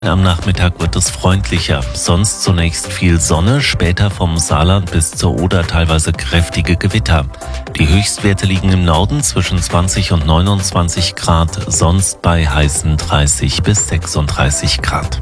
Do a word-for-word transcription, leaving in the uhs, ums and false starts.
Am Nachmittag wird es freundlicher, sonst zunächst viel Sonne, später vom Saarland bis zur Oder teilweise kräftige Gewitter. Die Höchstwerte liegen im Norden zwischen zwanzig und neunundzwanzig Grad, sonst bei heißen dreißig bis sechsunddreißig Grad.